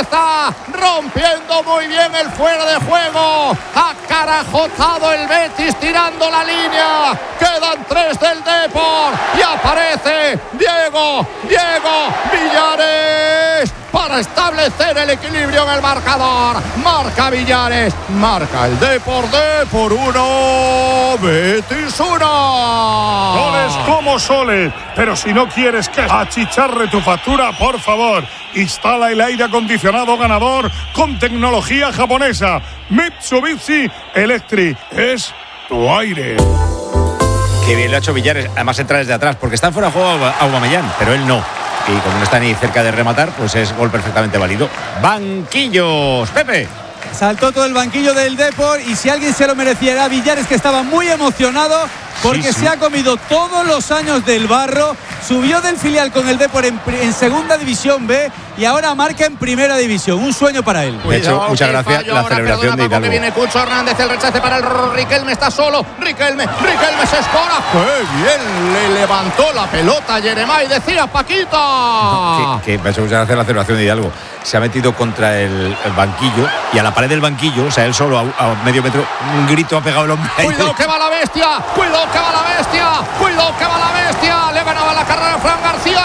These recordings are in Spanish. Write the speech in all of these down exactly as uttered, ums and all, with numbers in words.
cabeza, rompiendo muy bien el fuera de juego. Acarajotado el Betis tirando la línea. Quedan tres del Depor y aparece Diego, Diego Villares para establecer el equilibrio en el marcador. Marca Villares, marca el Depor, Depor uno, Betis uno. Soles como Soles, pero si no quieres que achicharre tu factura, por favor, instala el aire acondicionado ganador con tecnología japonesa. Mitsubishi Electric es tu aire. Qué bien lo ha hecho Villares, además entra desde atrás, porque está fuera de juego Aubameyang, pero él no. Y como no está ni cerca de rematar, pues es gol perfectamente válido. Banquillos, Pepe. Saltó todo el banquillo del Depor y si alguien se lo merecía era Villares, que estaba muy emocionado porque sí, sí. se ha comido todos los años del barro, subió del filial con el Depor en, en segunda división B y ahora marca en primera división. Un sueño para él. De hecho, muchas gracias la celebración de Hidalgo. Viene Cucho Hernández, el rechace para el Riquelme, está solo. Riquelme, Riquelme se escora. ¡Qué bien! Le levantó la pelota a Jeremai, decía Paquita. No, que, que me ha hecho muchas gracias la celebración de Hidalgo. Se ha metido contra el, el banquillo y a la pared del banquillo, o sea, él solo a, a medio metro, un grito ha pegado el hombre. ¡Cuidado que va la bestia! ¡Cuidado que va la bestia! ¡Cuidado que va la bestia! Le ganaba la carrera Fran García.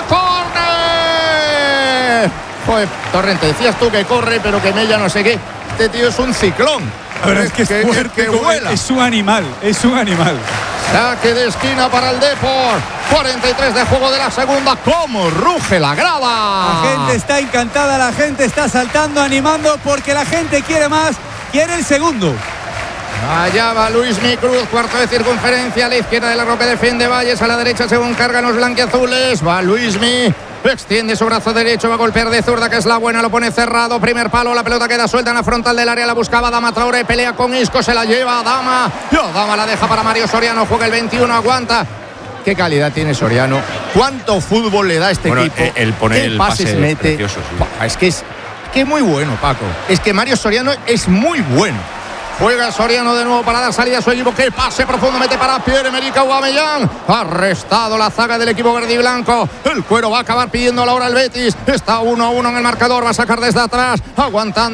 ¡Corre! Joder, Torrente, decías tú que corre, pero que Mella no sé qué. Este tío es un ciclón. Pero es que es que, fuerte, que vuela. Es un animal, es un animal. Saque de esquina para el Depor. cuarenta y tres de juego de la segunda. ¡Cómo ruge la grada! La gente está encantada, la gente está saltando, animando, porque la gente quiere más, quiere el segundo. Allá va Luismi Cruz, cuarto de circunferencia, a la izquierda de la roca defiende Valles, a la derecha según cargan los blanquiazules. Va Luismi, extiende su brazo derecho, va a golpear de zurda, que es la buena, lo pone cerrado, primer palo, la pelota queda suelta en la frontal del área, la buscaba Dama Traoré, pelea con Isco, se la lleva Dama, y Dama la deja para Mario Soriano, juega el veintiuno, aguanta. Qué calidad tiene Soriano, cuánto fútbol le da a este bueno, equipo, él pone qué el pases pase mete. Precioso, sí. Es que es que muy bueno, Paco, es que Mario Soriano es muy bueno. Juega Soriano de nuevo para dar salida a su equipo. Que pase profundo mete para Pierre-Emerick Aubameyang. Arrestado la zaga del equipo verde y blanco. El cuero va a acabar pidiendo la hora el Betis. Está uno a uno en el marcador. Va a sacar desde atrás. Aguantando.